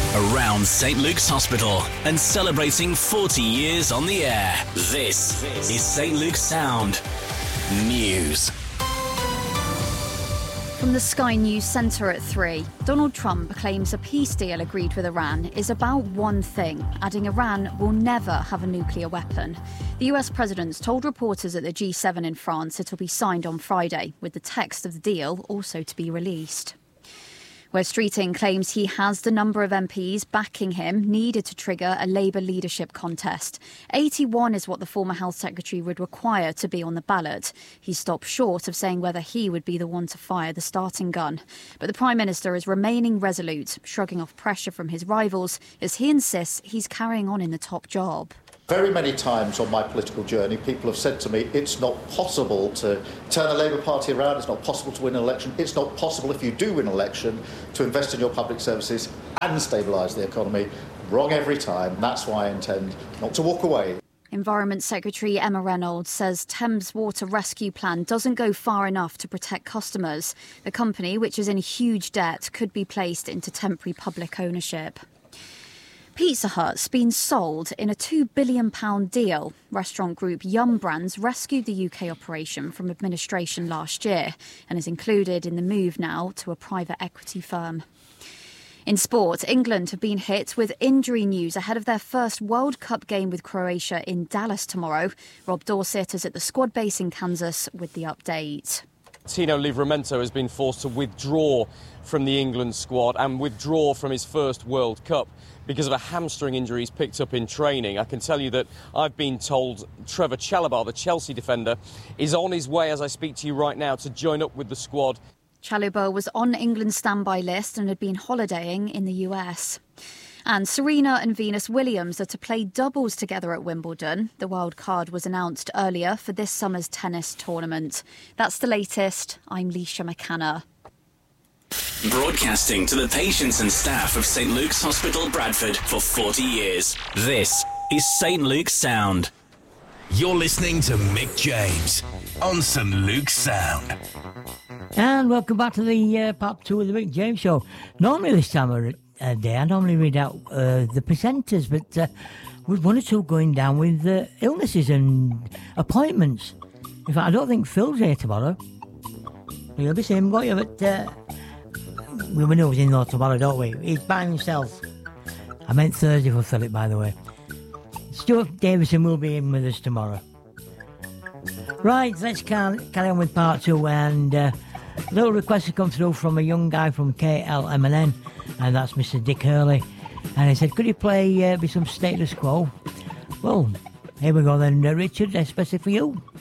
around St Luke's Hospital and celebrating 40 years on the air. This is St Luke's Sound News. From the Sky News Centre at 3, Donald Trump claims a peace deal agreed with Iran is about one thing, adding Iran will never have a nuclear weapon. The US president told reporters at the G7 in France it will be signed on Friday, with the text of the deal also to be released. Wes Streeting claims he has the number of MPs backing him needed to trigger a Labour leadership contest. 81 is what the former Health Secretary would require to be on the ballot. He stopped short of saying whether he would be the one to fire the starting gun. But the Prime Minister is remaining resolute, shrugging off pressure from his rivals as he insists he's carrying on in the top job. Very many times on my political journey, people have said to me, it's not possible to turn the Labour Party around, it's not possible to win an election, it's not possible if you do win an election to invest in your public services and stabilise the economy. Wrong every time. That's why I intend not to walk away. Environment Secretary Emma Reynolds says Thames Water Rescue Plan doesn't go far enough to protect customers. The company, which is in huge debt, could be placed into temporary public ownership. Pizza Hut's been sold in a £2 billion deal. Restaurant group Yum Brands rescued the UK operation from administration last year and is included in the move now to a private equity firm. In sport, England have been hit with injury news ahead of their first World Cup game with Croatia in Dallas tomorrow. Rob Dorsett is at the squad base in Kansas with the update. Tino Livramento has been forced to withdraw from the England squad and withdraw from his first World Cup because of a hamstring injury he's picked up in training. I can tell you that I've been told Trevor Chalobah, the Chelsea defender, is on his way as I speak to you right now to join up with the squad. Chalobah was on England's standby list and had been holidaying in the US. And Serena and Venus Williams are to play doubles together at Wimbledon. The wild card was announced earlier for this summer's tennis tournament. That's the latest. I'm Leisha McCanna. Broadcasting to the patients and staff of St Luke's Hospital, Bradford for 40 years. This is St Luke's Sound. You're listening to Mick James on St Luke's Sound. And welcome back to the part 2 of the Mick James Show. Normally this time of day I normally read out the presenters, but with one or two going down with illnesses and appointments. In fact, I don't think Phil's here tomorrow. You'll be seeing him, won't you? But we know he's in there tomorrow, don't we? He's by himself. I meant Thursday for Philip, by the way. Stuart Davison will be in with us tomorrow. Right, let's carry on with part 2. And a little request has come through from a young guy from KLMN, and that's Mr. Dick Hurley. And he said, could you play me some Status Quo? Well, here we go then, Richard, especially for you.